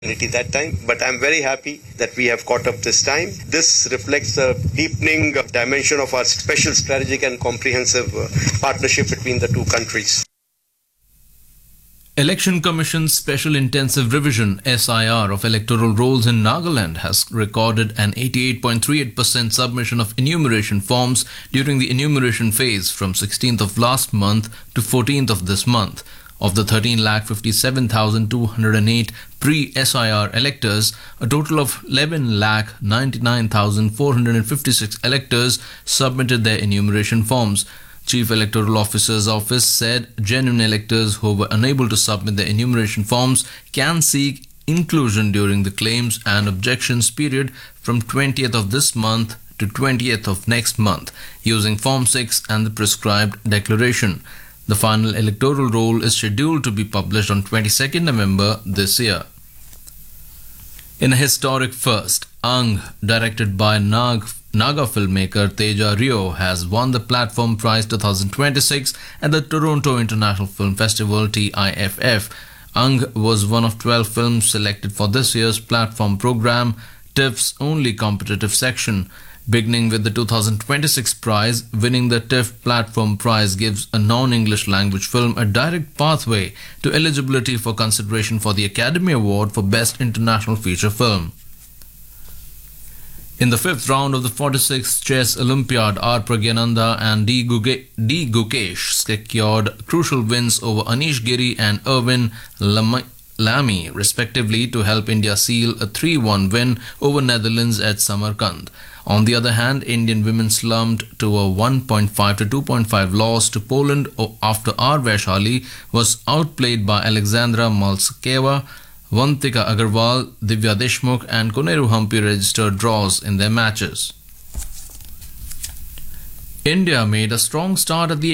that time, but I'm very happy that we have caught up this time. This reflects a deepening dimension of our special strategic and comprehensive partnership between the two countries. Election Commission's Special Intensive Revision SIR of electoral rolls in Nagaland has recorded an 88.38% submission of enumeration forms during the enumeration phase from 16th of last month to 14th of this month. Of the 13,57,208 pre-SIR electors, a total of 11,99,456 electors submitted their enumeration forms. Chief Electoral Officer's office said genuine electors who were unable to submit their enumeration forms can seek inclusion during the claims and objections period from 20th of this month to 20th of next month using Form 6 and the prescribed declaration. The final electoral roll is scheduled to be published on 22nd November this year. In a historic first, Ang, directed by Naga filmmaker Teja Rio, has won the Platform Prize 2026 at the Toronto International Film Festival TIFF. Ang was one of 12 films selected for this year's platform program, TIFF's only competitive section. Beginning with the 2026 prize, winning the TIFF Platform Prize gives a non-English language film a direct pathway to eligibility for consideration for the Academy Award for Best International Feature Film. In the fifth round of the 46th Chess Olympiad, R. Pragyananda and D. Gukesh secured crucial wins over Anish Giri and Erwin Lamy, respectively, to help India seal a 3-1 win over Netherlands at Samarkand. On the other hand, Indian women slumped to a 1.5 to 2.5 loss to Poland after R. Vaishali was outplayed by Alexandra Malskeva. Vantika Agarwal, Divya Deshmukh and Koneru Hampi registered draws in their matches. India made a strong start at the